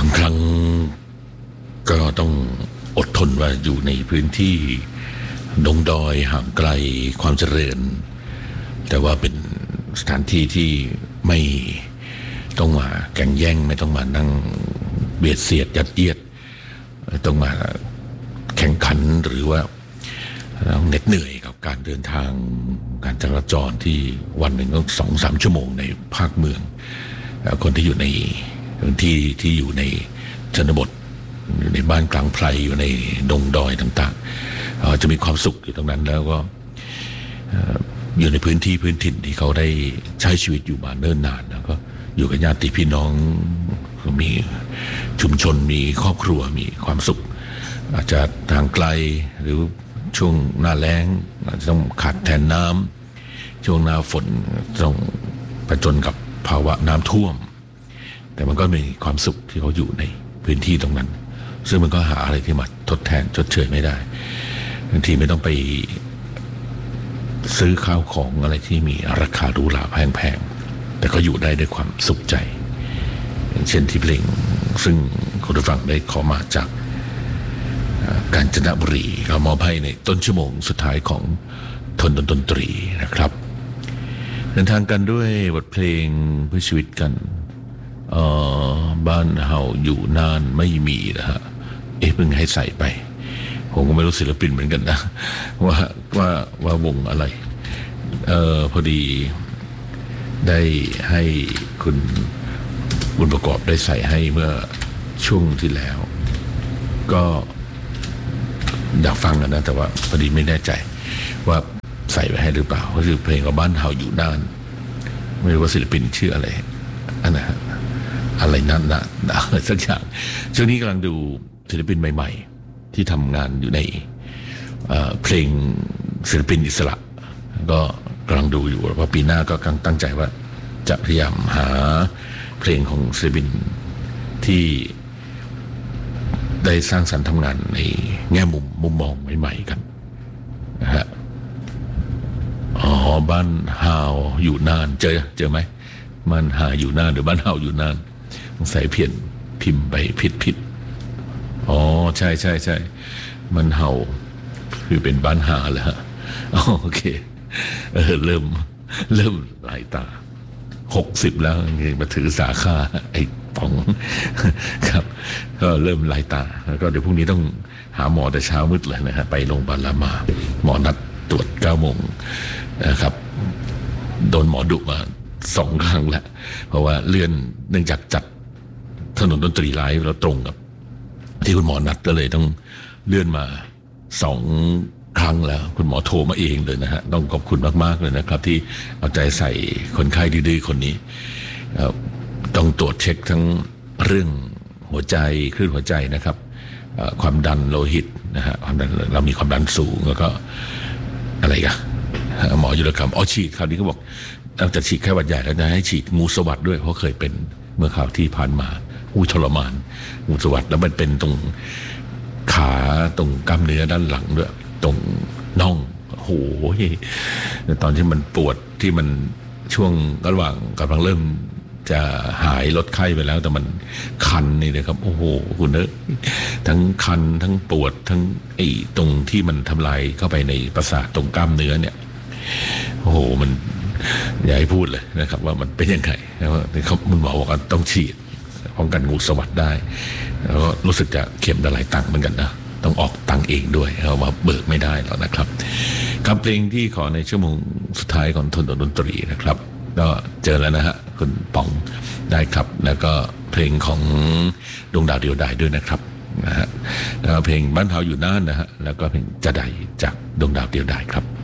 างครั้งก็ต้องอดทนว่าอยู่ในพื้นที่ดงดอยห่างไกลความเจริญแต่ว่าเป็นสถานที่ที่ไม่ต้องมาแข่งแย่งไม่ต้องมานั่งเบียดเสียดยัดเยียดต้องมาแข่งขันหรือว่าเหน็ดเหนื่อยกับการเดินทางการจราจรที่วันหนึ่งต้อง2-3 ชั่วโมงในภาคเมืองคนที่อยู่ในพื้นที่ที่อยู่ในชนบทอยู่ในบ้านกลางไพรอยู่ในดงดอยต่างๆจะมีความสุขอยู่ตรงนั้นแล้วก็อยู่ในพื้นที่พื้นถิ่นที่เขาได้ใช้ชีวิตอยู่มาเนิ่นนานแล้วก็อยู่กับญาติพี่น้องมีชุมชนมีครอบครัวมีความสุขอาจจะทางไกลหรือช่วงหน้าแล้งอาจจะต้องขาดแทนน้ำช่วงหน้าฝนต้องผจญกับภาวะน้ำท่วมแต่มันก็มีความสุขที่เขาอยู่ในพื้นที่ตรงนั้นซึ่งมันก็หาอะไรที่มาทดแทนชดเชยไม่ได้บางทีไม่ต้องไปซื้อข้าวของอะไรที่มีราคาหรูหราแพงๆแต่ก็อยู่ได้ด้วยความสุขใจอย่างเช่นที่เพลงซึ่งคุณผู้ฟังได้ขอมาจากกาญจนบุรีเรามอบให้ในต้นชั่วโมงสุดท้ายของทนดนตรีนะครับเดินทางกันด้วยบทเพลงเพื่อชีวิตกันบ้านเฮาอยู่นานไม่มีนะฮะเพิ่งให้ใส่ไปผมก็ไม่รู้ศิลปินเหมือนกันนะว่าวงอะไรพอดีได้ให้คุณบุญประกอบได้ใส่ให้เมื่อช่วงที่แล้วก็อยากฟังกันนะแต่ว่าพอดีไม่แน่ใจว่าใส่ไว้ให้หรือเปล่าก็คือเพลงของบ้านเฮาอยู่นานไม่รู้ว่าศิลปินชื่ออะไรอันนะอะไรนั่นนะสักอย่างช่วงนี้กำลังดูศิลปินใหม่ๆที่ทำงานอยู่ในเพลงศิลปินอิสระก็กำลังดูอยู่เพราะปีหน้าก็กำลังตั้งใจว่าจะพยายามหาเพลงของศิลปินที่ได้สร้างสรรค์ทำงานในแง่มุมมองใหม่ๆกันนะฮะบ้านฮาวอยู่นานเจอไหมบ้านฮาอยู่นานหรือบ้านฮาวอยู่นานใส่เพียนพิมพ์ไปผิดใช่มันเฮาคือเป็นบ้านฮาแล้วฮะโอเคเริ่มหลายตา60แล้วมาถือสาขาไอ้ป๋องครับก็เริ่มลายตาแล้วก็เดี๋ยวพรุ่งนี้ต้องหาหมอแต่เช้ามืดเลยนะฮะไปโรงพยาบาลรามาหมอนัดตรวจ9 โมงนะครับโดนหมอดุมา2 ครั้งแล้วเพราะว่าเลื่อนเนื่องจากจัดถนนดนตรีไลฟ์แล้วตรงกับที่คุณหมอนัดก็เลยต้องเลื่อนมา2 ครั้งแล้วคุณหมอโทรมาเองเลยนะฮะต้องขอบคุณมากๆเลยนะครับที่เอาใจใส่คนไข้ดื้อๆคนนี้ต้องตรวจเช็คทั้งเรื่องหัวใจคลื่นหัวใจนะครับความดันโลหิตนะฮะความดันเรามีความดันสูงแล้วก็อะไรกันหมอยุรกรรมฉีดคราวนี้ก็บอกตั้งแต่ฉีดแค่หวัดใหญ่แล้วจะให้ฉีดงูสวัสด์ด้วยเพราะเคยเป็นเมื่อคราวที่ผ่านมาทรมานงูสวัสด์แล้วมันเป็นตรงขาตรงกล้ามเนื้อด้านหลังด้วยตรงน่องโอ้โหตอนที่มันปวดที่มันช่วงระหว่างกำลังเริ่มจะหายลดไข้ไปแล้วแต่มันคันนี่เลยครับโอ้โหคุณเนอะทั้งคันทั้งปวดทั้งไอ้ตรงที่มันทำลายเข้าไปในประสาทตรงกล้ามเนื้อเนี่ยโอ้โหมันอย่าให้พูดเลยนะครับว่ามันเป็นยังไงแล้วมันหมอบอกว่าต้องฉีดป้องกันงูสวัสด์ได้แล้วก็รู้สึกจะเข็มละหลายตังค์เหมือนกันนะต้องออกตังค์เองด้วยเอามาเบิกไม่ได้หรอกนะครับครับเพลงที่ขอในชั่วโมงสุดท้ายของทนดนตรีนะครับก็เจอแล้วนะฮะคุณป๋องได้ครับแล้วก็เพลงของดวงดาวเดียวดายด้วยนะครับนะฮะแล้วเพลงบ้านเฮาอยู่น่านนะฮะแล้วก็เพลงจะใดจากดวงดาวเดียวดายครับ